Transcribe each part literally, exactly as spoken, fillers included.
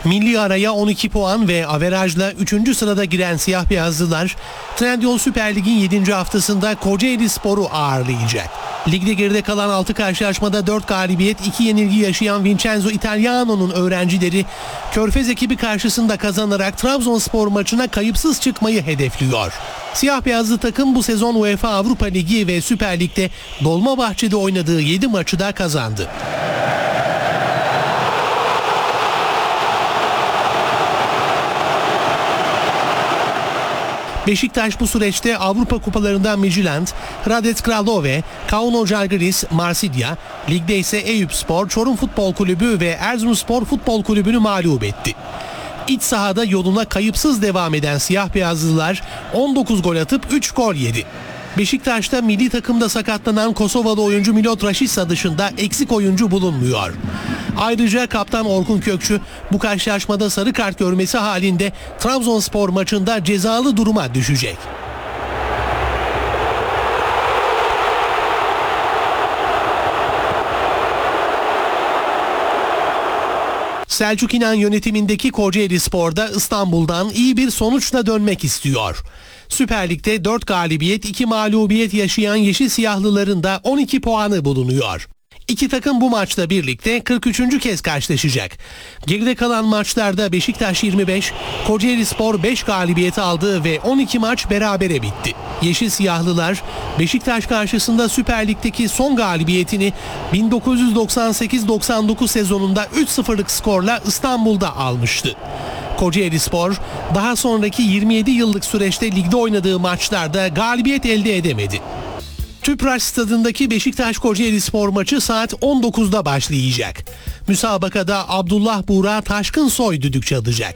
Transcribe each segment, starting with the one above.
Milli araya on iki puan ve averajla üçüncü sırada giren siyah beyazlılar Trendyol Süper Lig'in yedinci haftasında Kocaelispor'u ağırlayacak. Ligde geride kalan altı karşılaşmada dört galibiyet, iki yenilgi yaşayan Vincenzo Italiano'nun öğrencileri Körfez ekibi karşısında kazanarak Trabzonspor maçına kayıpsız çıkmayı hedefliyor. Siyah beyazlı takım bu sezon UEFA Avrupa Ligi ve Süper Lig'de Dolmabahçe'de oynadığı yedi maçı da kazandı. Beşiktaş bu süreçte Avrupa kupalarından Midtjylland, Hradec Kralove, Kauno Žalgiris, Marsilya, ligde ise Eyüpspor, Çorum Futbol Kulübü ve Erzurumspor Futbol Kulübü'nü mağlup etti. İç sahada yoluna kayıpsız devam eden siyah beyazlılar on dokuz gol atıp üç gol yedi. Beşiktaş'ta milli takımda sakatlanan Kosovalı oyuncu Milot Rashica dışında eksik oyuncu bulunmuyor. Ayrıca kaptan Orkun Kökçü bu karşılaşmada sarı kart görmesi halinde Trabzonspor maçında cezalı duruma düşecek. Selçuk İnan yönetimindeki Kocaelispor'da İstanbul'dan iyi bir sonuçla dönmek istiyor. Süper Lig'de dört galibiyet, iki mağlubiyet yaşayan Yeşil Siyahlıların da on iki puanı bulunuyor. İki takım bu maçla birlikte kırk üçüncü kez karşılaşacak. Geride kalan maçlarda Beşiktaş yirmi beş, Kocaelispor beş galibiyet aldı ve on iki maç berabere bitti. Yeşil Siyahlılar Beşiktaş karşısında Süper Lig'deki son galibiyetini bin dokuz yüz doksan sekiz doksan dokuz sezonunda üç sıfırlık skorla İstanbul'da almıştı. Kocaelispor daha sonraki yirmi yedi yıllık süreçte ligde oynadığı maçlarda galibiyet elde edemedi. Tüpraş stadındaki Beşiktaş-Kocaelispor maçı saat on dokuzda başlayacak. Müsabakada Abdullah Buğra Taşkınsoy düdük çalacak.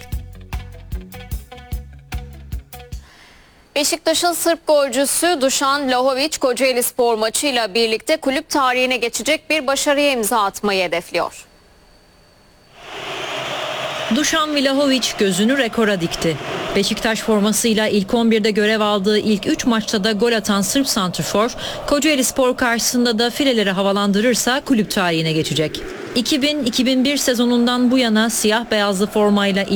Beşiktaş'ın Sırp golcüsü Dušan Vlahović Kocaelispor maçıyla birlikte kulüp tarihine geçecek bir başarıya imza atmayı hedefliyor. Dušan Vlahović gözünü rekora dikti. Beşiktaş formasıyla ilk on birde görev aldığı ilk üç maçta da gol atan Sırp santrfor, Kocaelispor karşısında da fileleri havalandırırsa kulüp tarihine geçecek. iki bin iki bin bir sezonundan bu yana siyah beyazlı formayla